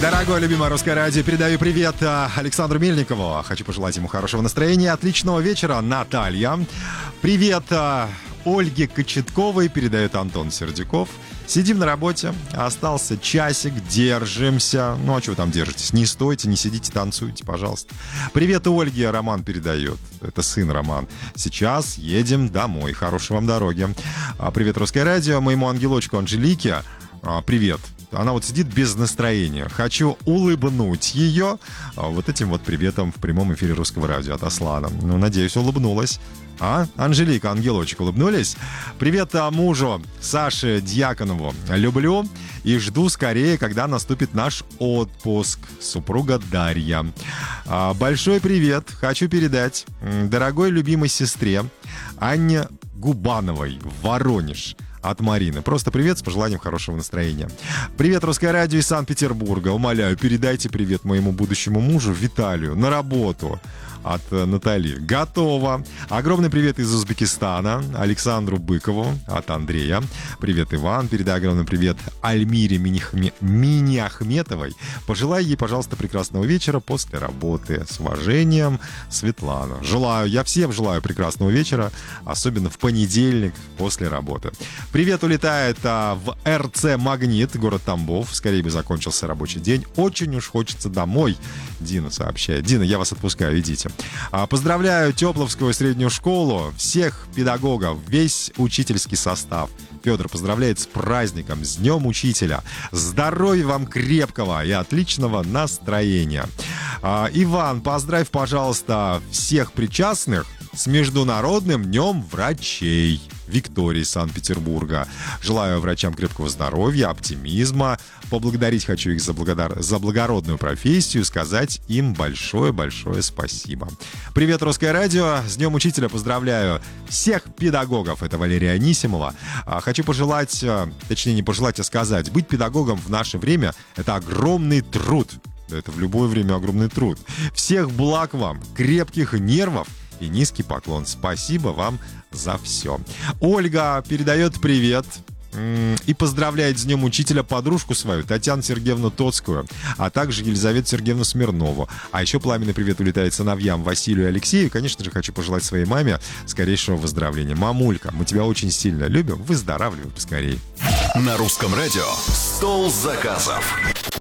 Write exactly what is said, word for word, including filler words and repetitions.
Дорогое любимое русское радио, передаю привет Александру Мельникову. Хочу пожелать ему хорошего настроения, отличного вечера, Наталья. Привет Ольге Кочетковой передает Антон Сердюков. Сидим на работе, остался часик, держимся. Ну, а что вы там держитесь? Не стойте, не сидите, танцуйте, пожалуйста. Привет Ольге, Роман передает. Это сын Роман. Сейчас едем домой. Хорошей вам дороги. Привет, русское радио. Моему ангелочку Анжелике привет. Она вот сидит без настроения. Хочу улыбнуть ее вот этим вот приветом в прямом эфире русского радио от Аслана. Ну, надеюсь, улыбнулась. А? Анжелика, ангелочек, улыбнулись? Привет мужу Саше Дьяконову. Люблю и жду скорее, когда наступит наш отпуск. Супруга Дарья. Большой привет хочу передать дорогой любимой сестре Анне Губановой в Воронеж. От Марины. Просто привет с пожеланием хорошего настроения. Привет, русское радио из Санкт-Петербурга. Умоляю, передайте привет моему будущему мужу Виталию на работу. От Натальи. Готово. Огромный привет из Узбекистана Александру Быкову от Андрея. Привет, Иван. Передай огромный привет Альмире Минихме... Мини-Ахметовой. Пожелай ей, пожалуйста, прекрасного вечера после работы. С уважением, Светлана. Желаю, я всем желаю прекрасного вечера, особенно в понедельник после работы. Привет улетает а, в эр цэ «Магнит», город Тамбов. Скорее бы закончился рабочий день. Очень уж хочется домой. Дина сообщает. Дина, я вас отпускаю, идите. Поздравляю Тепловскую среднюю школу, всех педагогов, весь учительский состав. Федор поздравляет с праздником, с Днем Учителя. Здоровья вам крепкого и отличного настроения. Иван, поздравь, пожалуйста, всех причастных с Международным днем врачей. Виктории из Санкт-Петербурга. Желаю врачам крепкого здоровья, оптимизма. Поблагодарить хочу их за, благодар... за благородную профессию, сказать им большое-большое спасибо. Привет, русское радио. С Днем Учителя поздравляю всех педагогов. Это Валерия Анисимова. Хочу пожелать, точнее не пожелать, а сказать, быть педагогом в наше время — это огромный труд. Это в любое время огромный труд. Всех благ вам, крепких нервов и низкий поклон. Спасибо вам за все. Ольга передает привет и поздравляет с Днем Учителя подружку свою, Татьяну Сергеевну Тоцкую, а также Елизавету Сергеевну Смирнову. А еще пламенный привет улетает сыновьям Василию и Алексею. И, конечно же, хочу пожелать своей маме скорейшего выздоровления. Мамулька, мы тебя очень сильно любим. Выздоравливай поскорее. На русском радио «Стол заказов».